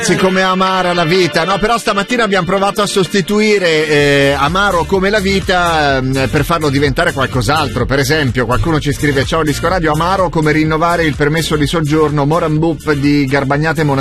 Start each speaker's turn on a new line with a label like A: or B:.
A: Come amara la vita, no? Però stamattina abbiamo provato a sostituire amaro come la vita per farlo diventare qualcos'altro. Per esempio, qualcuno ci scrive: ciao Disco Radio, amaro come rinnovare il permesso di soggiorno Morambup di Garbagnate